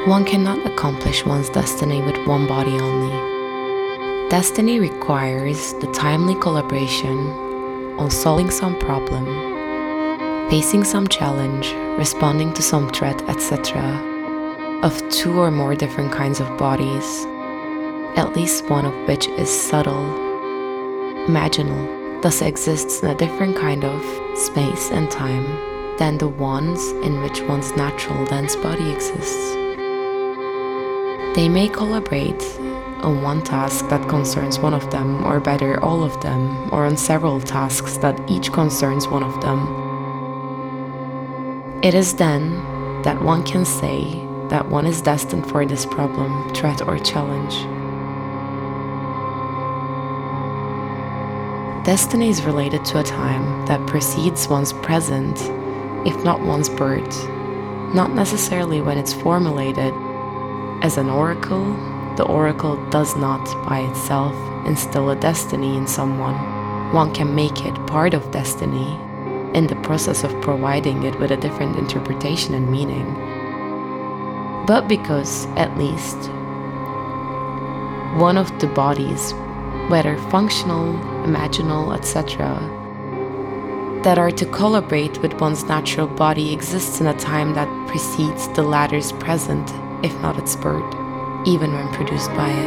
One cannot accomplish one's destiny with one body only. Destiny requires the timely collaboration on solving some problem, facing some challenge, responding to some threat, etc., of two or more different kinds of bodies, at least one of which is subtle, imaginal, thus exists in a different kind of space and time than the ones in which one's natural dense body exists. They may collaborate on one task that concerns one of them, or better, all of them, or on several tasks that each concerns one of them. It is then that one can say that one is destined for this problem, threat, or challenge. Destiny is related to a time that precedes one's present, if not one's birth, not necessarily when it's formulated. As an oracle, the oracle does not, by itself, instill a destiny in someone. One can make it part of destiny in the process of providing it with a different interpretation and meaning. But because, at least, one of the bodies, whether functional, imaginal, etc., that are to collaborate with one's natural body exists in a time that precedes the latter's present, if not its birth, even when produced by it.